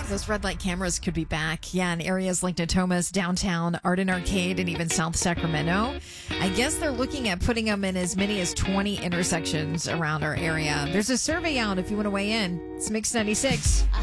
Those red light cameras could be back. Yeah, in areas like Natomas, downtown, Arden Arcade, and even South Sacramento. I guess they're looking at putting them in as many as 20 intersections around our area. There's a survey out if you want to weigh in. It's Mix 96.